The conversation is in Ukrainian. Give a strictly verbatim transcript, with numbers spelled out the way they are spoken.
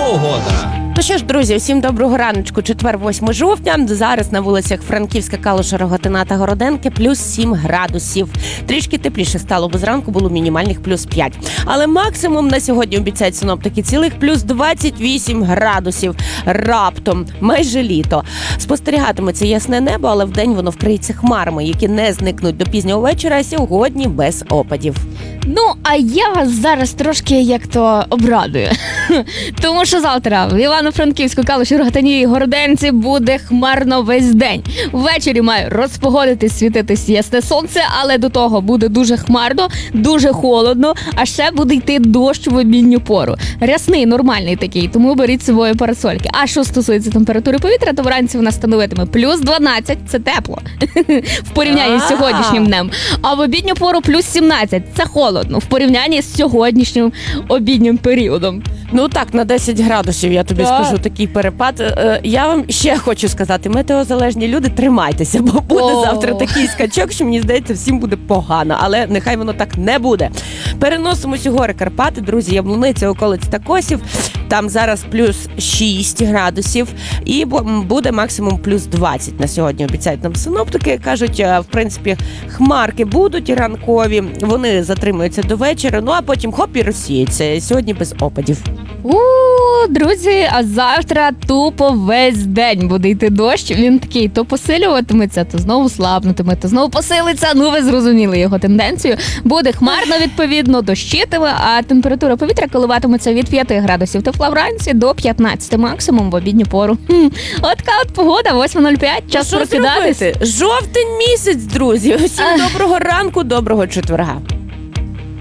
погода. Ну що ж, друзі, всім доброго раночку. Четвер, восьме жовтня. Зараз на вулицях Франківська, Калуша, Рогатина та Городенки плюс сім градусів. Трішки тепліше стало, бо зранку було мінімальних плюс п'ять. Але максимум на сьогодні обіцяють синоптики цілих плюс двадцять вісім градусів. Раптом, майже літо. Спостерігатиметься ясне небо, але вдень воно вкриється хмарами, які не зникнуть до пізнього вечора, а сьогодні без опадів. Ну, а я вас зараз трошки як то обрадую. Тому що завтра в Івано-Франківську, Калуші, Рогатині і Городенці буде хмарно весь день. Ввечері має розпогодитись, світитись ясне сонце, але до того буде дуже хмарно, дуже холодно, а ще буде йти дощ в обідню пору. Рясний, нормальний такий, тому беріть з собою парасольки. А що стосується температури повітря, то вранці вона становитиме плюс дванадцять, це тепло, в порівнянні з сьогоднішнім днем. А в обідню пору плюс сімнадцять, це холодно. В порівнянні з сьогоднішнім обіднім періодом. Ну так, на десять градусів, я тобі Так. скажу, такий перепад. Е, Я вам ще хочу сказати, метеозалежні люди, тримайтеся, бо буде О. завтра такий скачок, що, мені здається, всім буде погано. Але нехай воно так не буде. Переносимося у гори Карпати, друзі, Яблуниця, околиць та Косів. Там зараз плюс шість градусів і бу- буде максимум плюс двадцять на сьогодні, обіцяють нам синоптики. Кажуть, е, в принципі, хмарки будуть ранкові, вони затримуються до вечора, ну а потім хоп і розсіються. Сьогодні без опадів. У, друзі, а завтра тупо весь день буде йти дощ. Він такий то посилюватиметься, то знову слабнутиме, то знову посилиться. Ну, ви зрозуміли його тенденцію. Буде хмарно, відповідно, дощитиме, а температура повітря коливатиметься від п'яти градусів тепла вранці до п'ятнадцяти максимум в обідню пору. Хм, от така от погода, восьма нуль п'ять, час Що прокидатись. зробити? Жовтень місяць, друзі. Всім доброго ранку, доброго четверга.